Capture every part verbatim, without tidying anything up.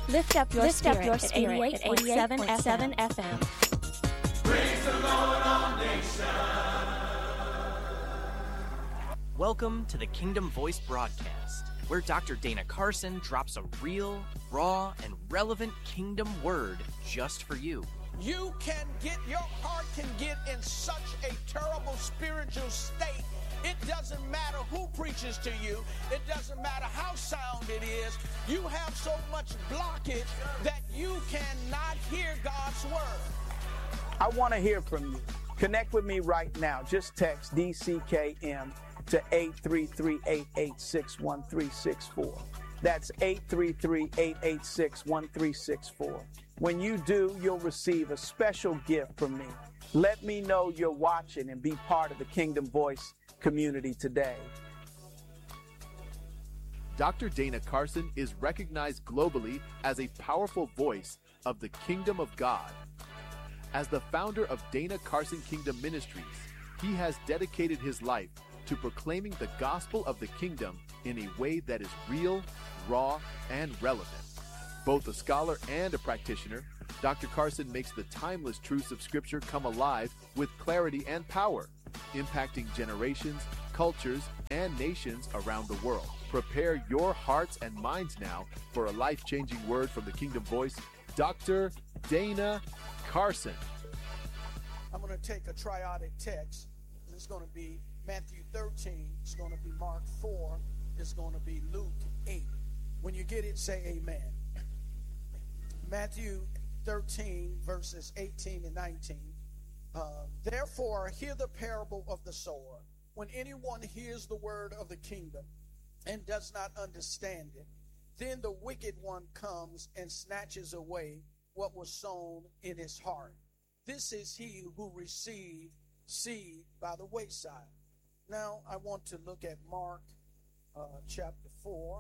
Lift up your Lift spirit, up your at spirit eighty-eight point seven F M. Praise the Lord, all nations. Welcome to the Kingdom Voice broadcast, where Doctor Dana Carson drops a real, raw, and relevant kingdom word just for you. You can get, your heart can get in such a terrible spiritual state. It doesn't matter who preaches to you. It doesn't matter how sound it is. You have so much blockage that you cannot hear God's word. I want to hear from you. Connect with me right now. Just text D C K M to eight three three, eight eight six, one three six four. That's eight three three, eight eight six, one three six four. When you do, you'll receive a special gift from me. Let me know you're watching and be part of the Kingdom Voice community today. Doctor Dana Carson is recognized globally as a powerful voice of the Kingdom of God. As the founder of Dana Carson Kingdom Ministries, he has dedicated his life to proclaiming the gospel of the kingdom in a way that is real, raw, and relevant. Both a scholar and a practitioner, Doctor Carson makes the timeless truths of Scripture come alive with clarity and power, impacting generations, cultures, and nations around the world. Prepare your hearts and minds now for a life-changing word from the Kingdom Voice, Doctor Dana Carson. I'm going to take a triadic text. It's going to be Matthew thirteen. It's going to be Mark four. It's going to be Luke eight. When you get it, say amen. Matthew thirteen, verses eighteen and nineteen. Uh, Therefore, hear the parable of the sower. When anyone hears the word of the kingdom and does not understand it, then the wicked one comes and snatches away what was sown in his heart. This is he who received seed by the wayside. Now, I want to look at Mark uh, chapter four.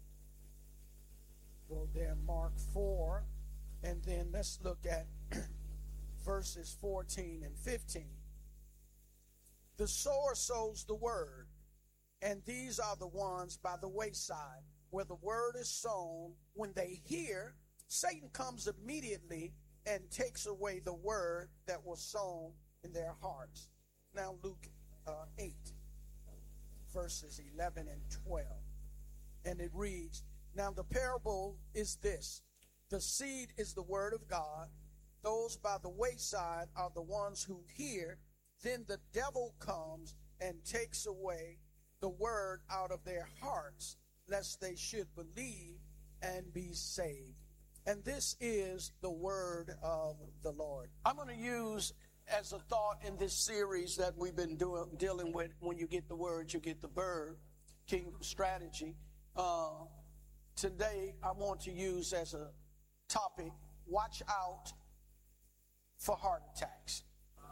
Go there, Mark four. And then let's look at verses fourteen and fifteen. The sower sows the word, and these are the ones by the wayside, where the word is sown. When they hear, Satan comes immediately and takes away the word that was sown in their hearts. Now Luke uh, eight, verses eleven and twelve. And it reads, Now the parable is this. The seed is the word of God. Those by the wayside are the ones who hear. Then the devil comes and takes away the word out of their hearts, lest they should believe and be saved. And this is the word of the Lord. I'm going to use as a thought in this series that we've been doing, dealing with, when you get the word, you get the bird, kingdom strategy. Uh, today, I want to use as a topic, watch out for heart attacks.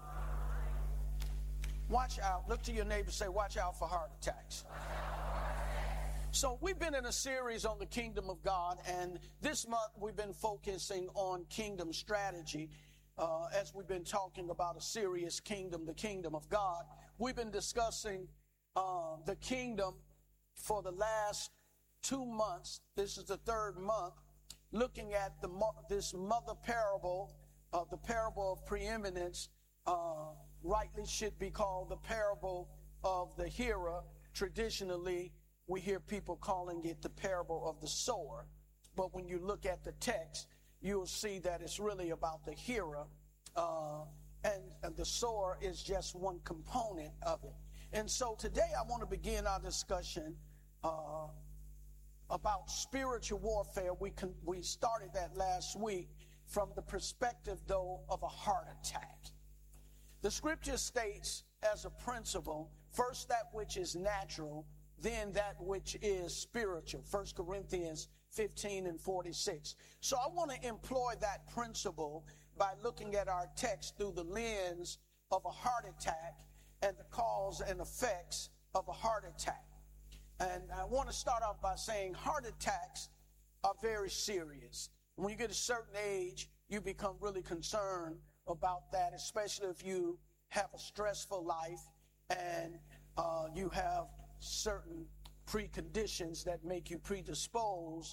Watch out. Look to your neighbor and say, watch out for heart attacks. So we've been in a series on the kingdom of God, and this month we've been focusing on kingdom strategy. Uh, as we've been talking about a serious kingdom, the kingdom of God. We've been discussing uh, the kingdom for the last two months. This is the third month, looking at the this mother parable, uh, the parable of preeminence, uh, rightly should be called the parable of the hearer. Traditionally, we hear people calling it the parable of the sower. But when you look at the text, you'll see that it's really about the hearer, uh, and, and the sower is just one component of it. And so today I want to begin our discussion uh, about spiritual warfare. We con- we started that last week from the perspective, though, of a heart attack. The scripture states as a principle, first that which is natural, then that which is spiritual. First Corinthians fifteen and forty-six. So I want to employ that principle by looking at our text through the lens of a heart attack and the cause and effects of a heart attack. And I want to start off by saying heart attacks are very serious. When you get a certain age, you become really concerned about that, especially if you have a stressful life and uh, you have certain preconditions that make you predisposed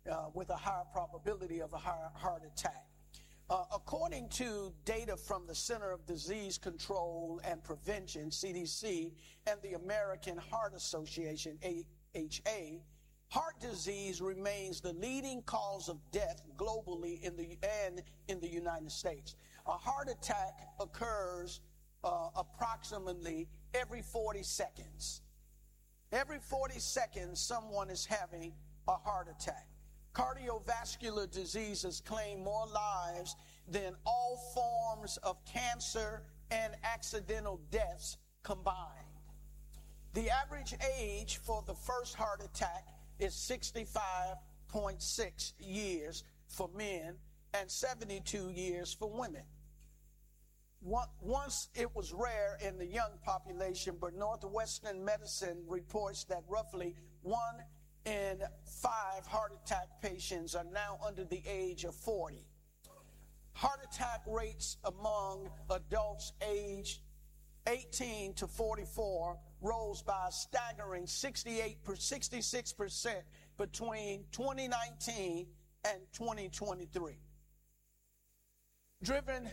uh, with a higher probability of a higher heart attack. Uh, according to data from the Center of Disease Control and Prevention, C D C, and the American Heart Association, A H A, heart disease remains the leading cause of death globally in the and in the United States. A heart attack occurs uh, approximately every forty seconds. Every forty seconds, someone is having a heart attack. Cardiovascular diseases claim more lives than all forms of cancer and accidental deaths combined. The average age for the first heart attack is sixty-five point six years for men and seventy-two years for women. Once it was rare in the young population, but Northwestern Medicine reports that roughly one in five heart attack patients are now under the age of forty. Heart attack rates among adults aged eighteen to forty-four rose by a staggering sixty-eight, sixty-six percent between twenty nineteen and twenty twenty-three. Driven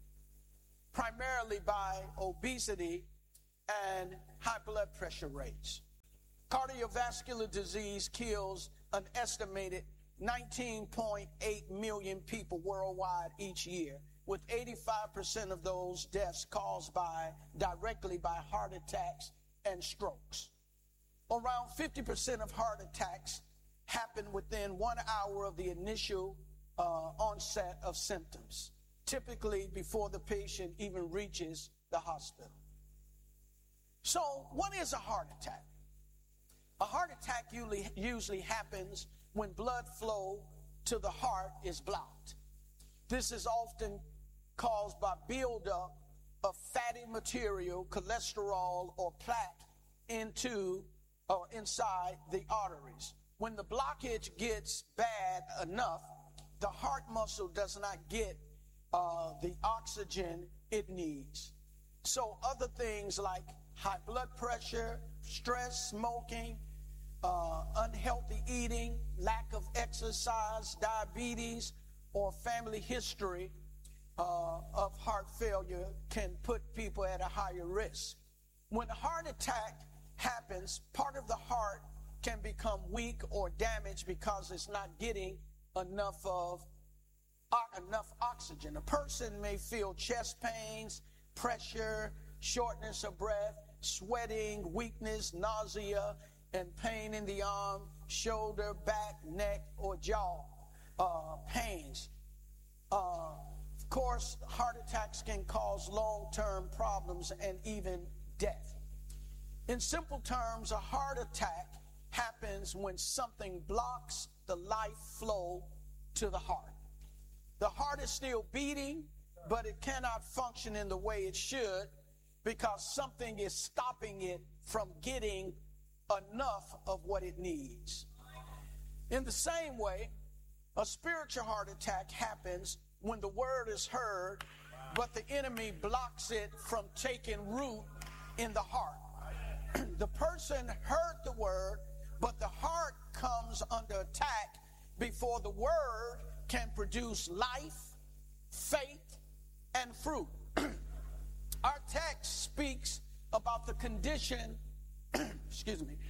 primarily by obesity and high blood pressure rates. Cardiovascular disease kills an estimated nineteen point eight million people worldwide each year, with eighty-five percent of those deaths caused by directly by heart attacks and strokes. Around fifty percent of heart attacks happen within one hour of the initial uh, onset of symptoms, typically before the patient even reaches the hospital. So, what is a heart attack? A heart attack usually, usually happens when blood flow to the heart is blocked. This is often caused by buildup of fatty material, cholesterol, or plaque into or inside the arteries. When the blockage gets bad enough, the heart muscle does not get uh, the oxygen it needs. So other things like high blood pressure, stress, smoking, uh, unhealthy eating, lack of exercise, diabetes, or family history uh, of heart failure can put people at a higher risk. When a heart attack happens, part of the heart can become weak or damaged because it's not getting enough of uh, enough oxygen. A person may feel chest pains, pressure, shortness of breath, sweating, weakness, nausea, and pain in the arm, shoulder, back, neck, or jaw uh, pains. Uh, of course, heart attacks can cause long-term problems and even death. In simple terms, a heart attack happens when something blocks the life flow to the heart. The heart is still beating, but it cannot function in the way it should because something is stopping it from getting enough of what it needs. In the same way, a spiritual heart attack happens when the word is heard, but the enemy blocks it from taking root in the heart. The person heard the word, but the heart comes under attack before the word can produce life, faith, and fruit. Our text speaks about the condition, excuse me,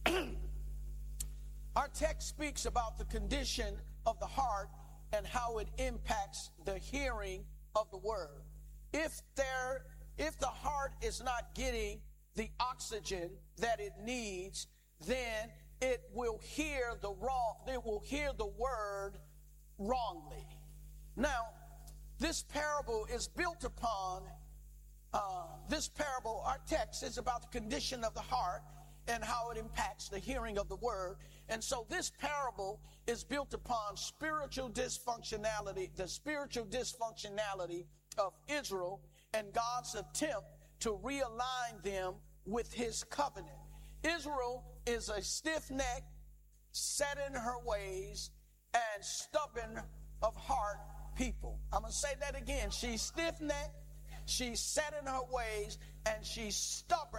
our text speaks about the condition of the heart and how it impacts the hearing of the word. If there, if the heart is not getting the oxygen that it needs, then it will hear the wrong, it will hear the word wrongly. Now, this parable is built upon, uh, this parable, our text is about the condition of the heart and how it impacts the hearing of the word. And so this parable is built upon spiritual dysfunctionality, the spiritual dysfunctionality of Israel and God's attempt to realign them with his covenant. Israel is a stiff-necked, set in her ways, and stubborn of heart people. I'm going to say that again. She's stiff-necked, she's set in her ways, and she's stubborn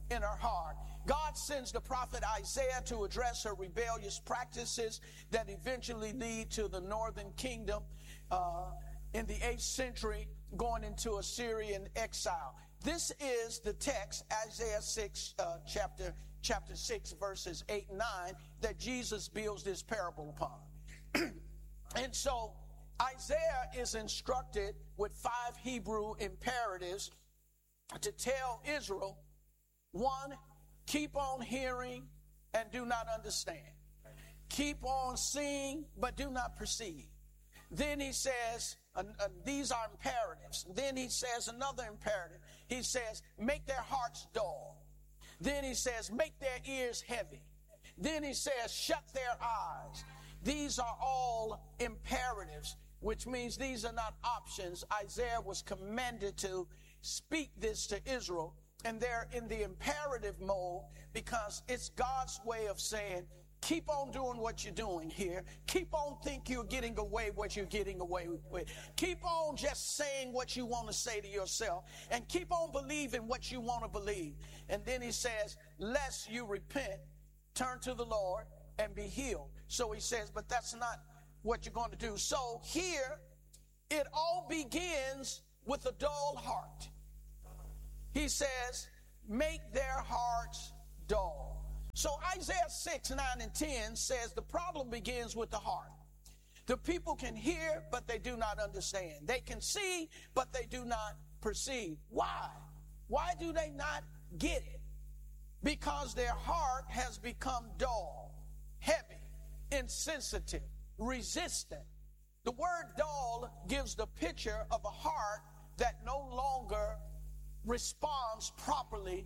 in her heart. God sends the prophet Isaiah to address her rebellious practices that eventually lead to the northern kingdom uh, in the eighth century going into Assyrian exile. This is the text, Isaiah six, uh, chapter, chapter six, verses eight and nine, that Jesus builds this parable upon. And so Isaiah is instructed with five Hebrew imperatives to tell Israel, one, keep on hearing and do not understand. Keep on seeing but do not perceive. Then he says, uh, uh, these are imperatives. Then he says another imperative. He says, make their hearts dull. Then he says, make their ears heavy. Then he says, shut their eyes. These are all imperatives, which means these are not options. Isaiah was commanded to speak this to Israel, and they're in the imperative mode because it's God's way of saying, keep on doing what you're doing here. Keep on thinking you're getting away what you're getting away with. Keep on just saying what you want to say to yourself, and keep on believing what you want to believe. And then he says, lest you repent, turn to the Lord and be healed. So he says, but that's not what you're going to do. So here, it all begins with a dull heart. He says, make their hearts dull. So Isaiah six, nine, and ten says the problem begins with the heart. The people can hear, but they do not understand. They can see, but they do not perceive. Why? Why do they not get it? Because their heart has become dull, heavy, insensitive, resistant. The word dull gives the picture of a heart that no longer responds properly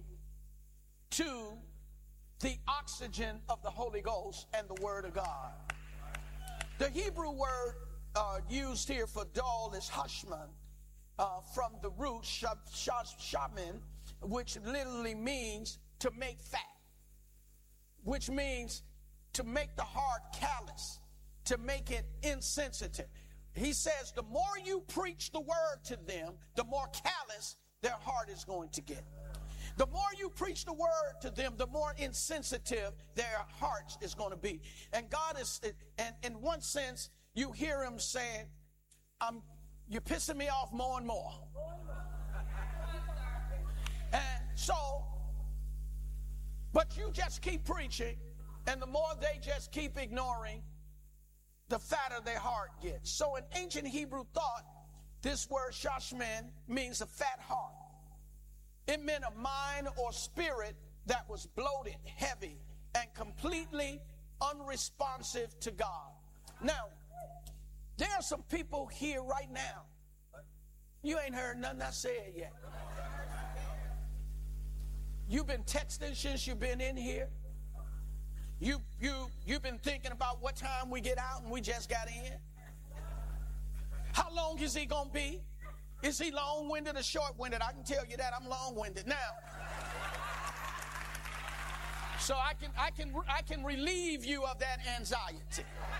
to the oxygen of the Holy Ghost and the Word of God. The Hebrew word uh, used here for dull is hashman, uh, from the root shaman, which literally means to make fat, which means to make the heart callous, to make it insensitive. He says the more you preach the word to them, the more callous their heart is going to get. The more you preach the word to them, the more insensitive their heart is going to be. And God is, and in one sense, you hear him saying, I'm, you're pissing me off more and more. And so, but you just keep preaching, and the more they just keep ignoring, the fatter their heart gets. So in ancient Hebrew thought, this word shashman means a fat heart. It meant a mind or spirit that was bloated, heavy, and completely unresponsive to God. Now, there are some people here right now. You ain't heard nothing I said yet. You've been texting since you've been in here. You, you, you've been thinking about what time we get out and we just got in. How long is he going to be? Is he long-winded or short-winded? I can tell you that I'm long-winded now. So I can, I can, I can relieve you of that anxiety.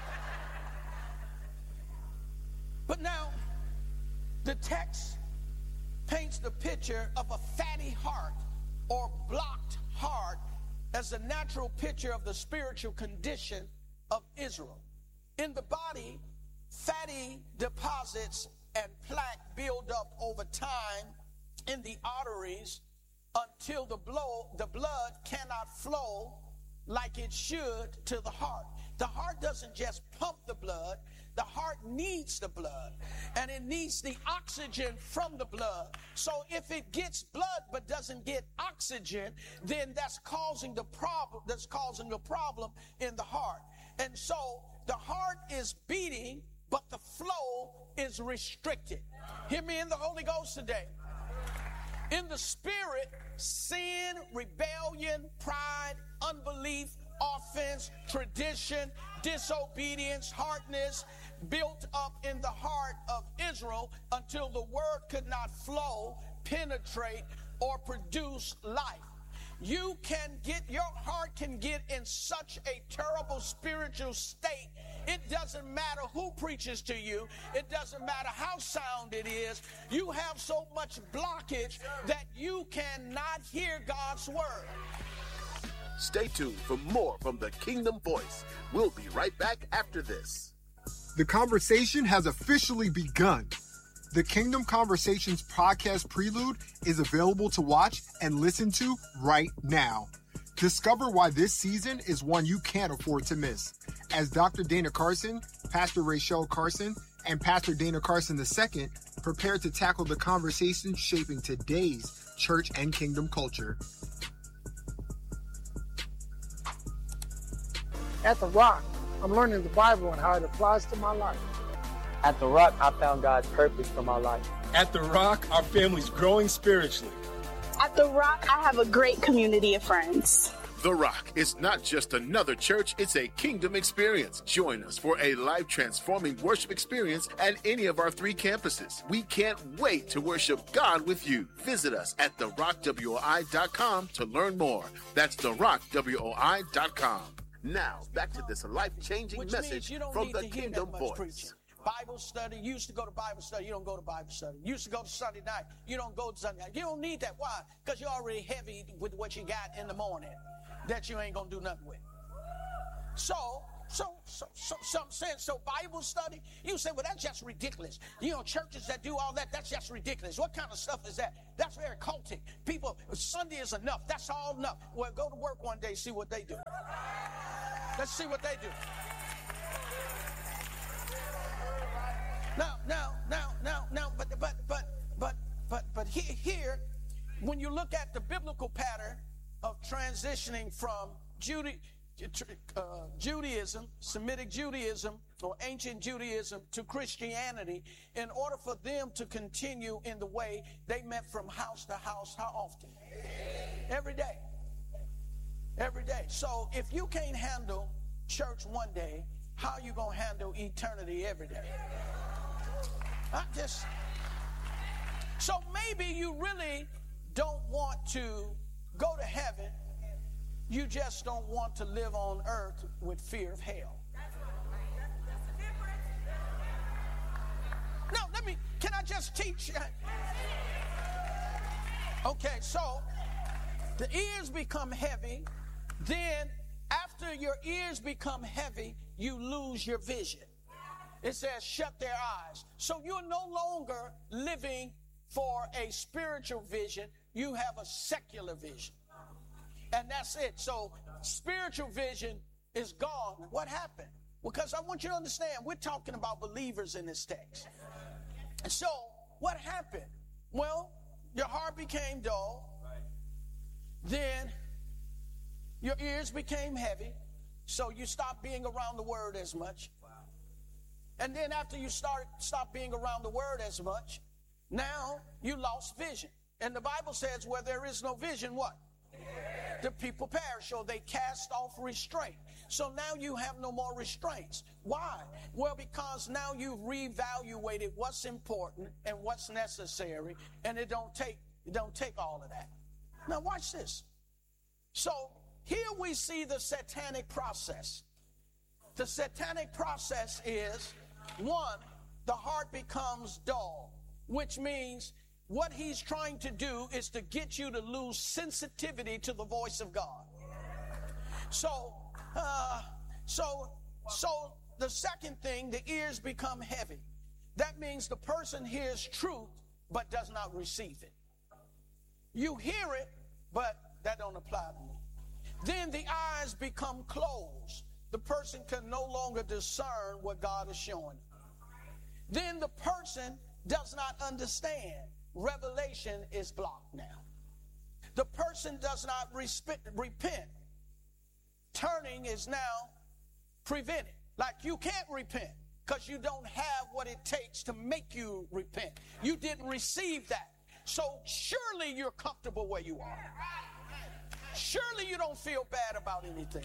But now, the text paints the picture of a fatty heart or blocked heart as a natural picture of the spiritual condition of Israel. In the body, fatty deposits and plaque build up over time in the arteries until the, blow, the blood cannot flow like it should to the heart. The heart doesn't just pump the blood. The heart needs the blood, and it needs the oxygen from the blood. So if it gets blood but doesn't get oxygen, then that's causing the problem, that's causing a problem in the heart. And so the heart is beating, but the flow is restricted. Hear me in the Holy Ghost today. In the spirit, sin, rebellion, pride, unbelief, offense, tradition, disobedience, hardness built up in the heart of Israel until the word could not flow, penetrate, or produce life. You can get, your heart can get in such a terrible spiritual state It doesn't matter who preaches to you. It doesn't matter how sound it is. You have so much blockage that you cannot hear God's word. Stay tuned for more from the Kingdom Voice. We'll be right back after this. The conversation has officially begun. The Kingdom Conversations podcast prelude is available to watch and listen to right now. Discover why this season is one you can't afford to miss. As Doctor Dana Carson, Pastor Rachel Carson, and Pastor Dana Carson the Second prepare to tackle the conversation shaping today's church and kingdom culture. At The Rock, I'm learning the Bible and how it applies to my life. At The Rock, I found God's purpose for my life. At The Rock, our family's growing spiritually. At The Rock, I have a great community of friends. The Rock is not just another church, it's a kingdom experience. Join us for a life-transforming worship experience at any of our three campuses. We can't wait to worship God with you. Visit us at the rock w o i dot com to learn more. That's the rock w o i dot com. Now, back to this life-changing Which message you don't from need the to hear Kingdom that much Voice. Preaching. Bible study, you used to go to Bible study, you don't go to Bible study. You used to go to Sunday night, you don't go to Sunday night. You don't need that. Why? Because you're already heavy with what you got in the morning that you ain't going to do nothing with. So, so, so, so, so I'm saying, so Bible study, you say, well, that's just ridiculous. You know, churches that do all that, that's just ridiculous. What kind of stuff is that? That's very cultic. People, Sunday is enough. That's all enough. Well, go to work one day, see what they do. Let's see what they do. Now, now, now, now, now, but, but, but, but, but, but here, when you look at the biblical pattern of transitioning from Jude, uh, Judaism, Semitic Judaism, or ancient Judaism to Christianity, in order for them to continue in the way they met from house to house, how often? Every day. Every day. So if you can't handle church one day, how are you going to handle eternity every day? I just, so maybe you really don't want to go to heaven. You just don't want to live on earth with fear of hell. No, let me, can I just teach? Okay, so the ears become heavy. Then after your ears become heavy, you lose your vision. It says shut their eyes. So you're no longer living for a spiritual vision. You have a secular vision. And that's it. So spiritual vision is gone. What happened? Because I want you to understand, we're talking about believers in this text. And so what happened? Well, your heart became dull. Then your ears became heavy. So you stopped being around the word as much. And then after you start stop being around the word as much, now you lost vision. And the Bible says where there is no vision, what? The people perish, or they cast off restraint. So now you have no more restraints. Why? Well, because now you've reevaluated what's important and what's necessary, and it don't take it don't take all of that. Now watch this. So here we see the satanic process. The satanic process is, one, the heart becomes dull, which means what he's trying to do is to get you to lose sensitivity to the voice of God. So, uh, so, so the second thing, the ears become heavy. That means the person hears truth, but does not receive it. You hear it, but that don't apply to me. Then the eyes become closed. The person can no longer discern what God is showing. Then the person does not understand. Revelation is blocked now. The person does not resp- repent. Turning is now prevented. Like you can't repent because you don't have what it takes to make you repent. You didn't receive that. So surely you're comfortable where you are. Surely you don't feel bad about anything.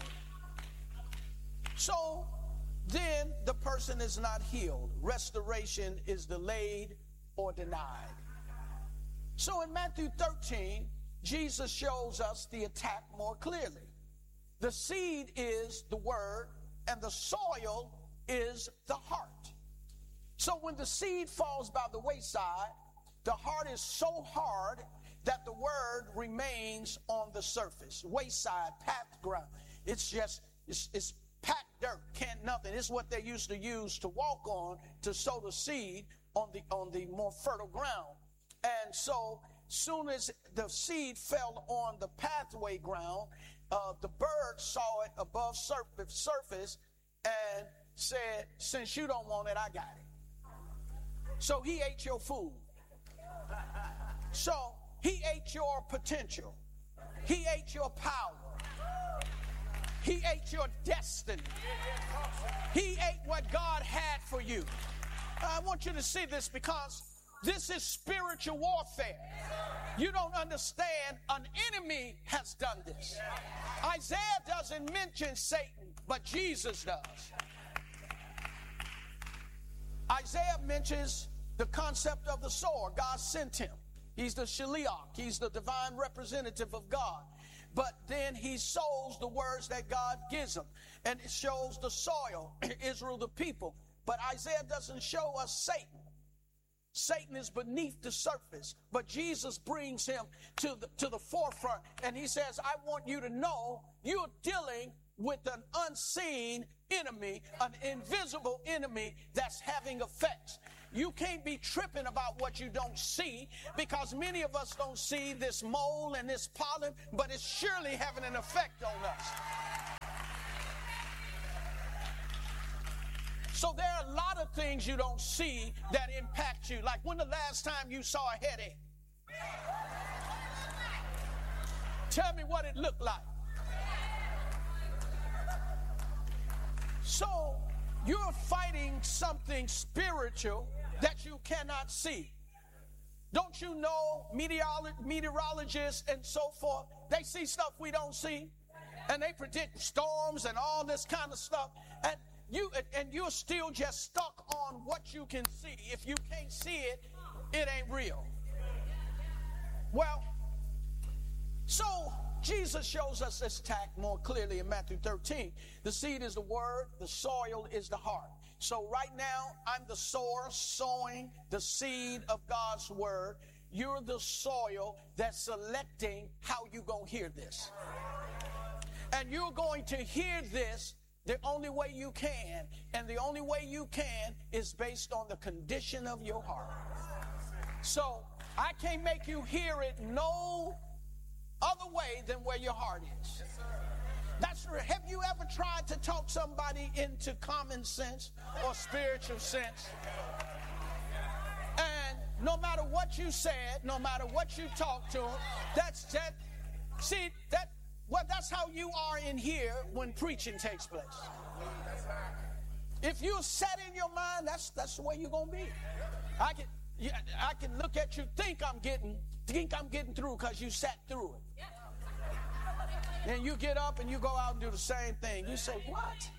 So then the person is not healed. Restoration is delayed or denied. So in Matthew thirteen, Jesus shows us the attack more clearly. The seed is the word, and the soil is the heart. So when the seed falls by the wayside, the heart is so hard that the word remains on the surface. Wayside, packed ground. It's just, it's, it's packed dirt, can't nothing. It's what they used to use to walk on to sow the seed on the, on the more fertile ground. And so soon as the seed fell on the pathway ground, uh, the bird saw it above surface, surface and said, since you don't want it, I got it. So he ate your food. So he ate your potential. He ate your power. He ate your destiny. He ate what God had for you. I want you to see this because this is spiritual warfare. You don't understand. An enemy has done this. Isaiah doesn't mention Satan, but Jesus does. Isaiah mentions the concept of the sower. God sent him. He's the shaliach. He's the divine representative of God. But then he sows the words that God gives him. And it shows the soil, Israel, the people. But Isaiah doesn't show us Satan. Satan is beneath the surface. But Jesus brings him to the, to the forefront. And he says, I want you to know you're dealing with an unseen enemy, an invisible enemy that's having effects. You can't be tripping about what you don't see, because many of us don't see this mold and this pollen, but it's surely having an effect on us. So there are a lot of things you don't see that impact you. Like, when the last time you saw a headache? Tell me what it looked like. So you're fighting something spiritual that you cannot see. Don't you know meteorolo- meteorologists and so forth, they see stuff we don't see, and they predict storms and all this kind of stuff, and you and you're still just stuck on what you can see. If you can't see it, it ain't real. Well, so Jesus shows us this tact more clearly in Matthew thirteen. The seed is the word, the soil is the heart. So right now, I'm the sower sowing the seed of God's word. You're the soil that's selecting how you're going to hear this. And you're going to hear this the only way you can. And the only way you can is based on the condition of your heart. So I can't make you hear it no other way than where your heart is. That's right. Have you ever tried to talk somebody into common sense or spiritual sense? And no matter what you said, no matter what you talked to them, that's that. See that. Well, that's how you are in here when preaching takes place. If you're set in your mind, that's that's the way you're gonna be. I can yeah, I can look at you, think I'm getting think I'm getting through because you sat through it. And you get up and you go out and do the same thing. You say, what?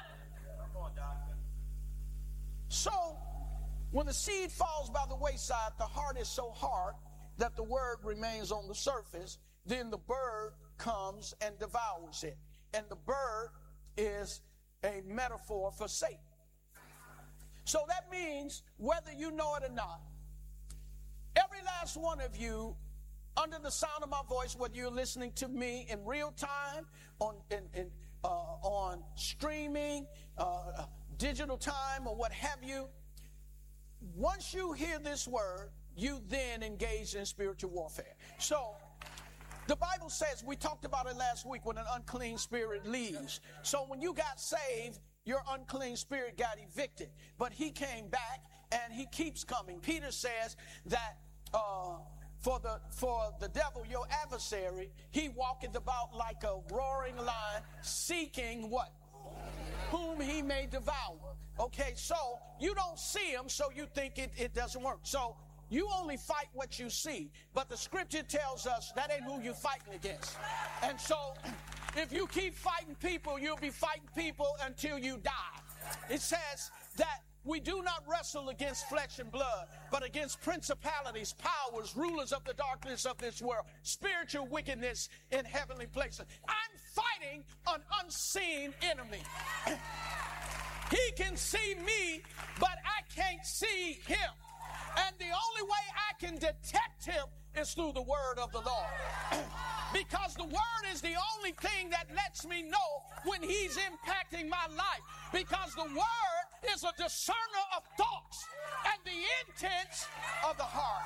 So, when the seed falls by the wayside, the heart is so hard that the word remains on the surface. Then the bird comes and devours it. And the bird is a metaphor for Satan. So that means, whether you know it or not, every last one of you, under the sound of my voice, whether you're listening to me in real time, on in, in, uh, on streaming, uh, digital time, or what have you, once you hear this word, you then engage in spiritual warfare. So the Bible says, we talked about it last week, when an unclean spirit leaves. So when you got saved, your unclean spirit got evicted. But he came back, and he keeps coming. Peter says that uh, for the for the devil, your adversary, he walketh about like a roaring lion, seeking what? Whom he may devour. Okay, so you don't see him, so you think it, it doesn't work. So you only fight what you see. But the scripture tells us that ain't who you're fighting against. And so if you keep fighting people, you'll be fighting people until you die. It says that we do not wrestle against flesh and blood, but against principalities, powers, rulers of the darkness of this world, spiritual wickedness in heavenly places. I'm fighting an unseen enemy. He can see me, but I can't see him. And the only way I can detect him is through the word of the Lord. Because the word is the only thing that lets me know when he's impacting my life. Because the word is a discerner of thoughts and the intents of the heart.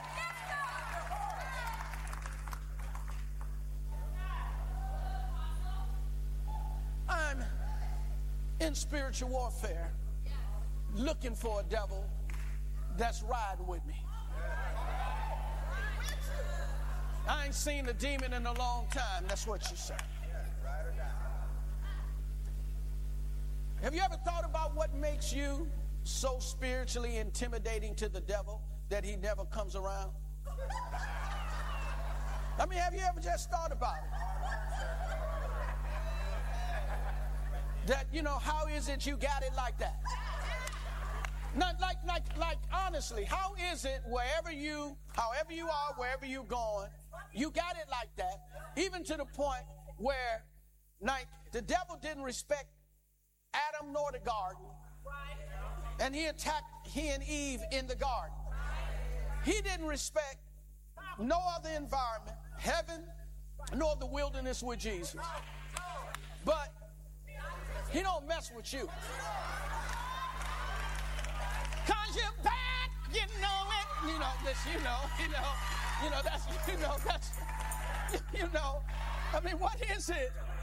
I'm in spiritual warfare looking for a devil that's riding with me. I ain't seen a demon in a long time. That's what you say. Have you ever thought about what makes you so spiritually intimidating to the devil that he never comes around? I mean, have you ever just thought about it? That, you know, how is it you got it like that? Not like, like, like, honestly, how is it wherever you, however you are, wherever you're going, you got it like that, even to the point where, like, the devil didn't respect Adam nor the garden, and he attacked he and Eve in the garden. He didn't respect no other environment, heaven, nor the wilderness with Jesus. But he don't mess with you. Cause you're back, you know it. You know, this, you know, you know, you know, that's, you know, that's, you know. I mean, what is it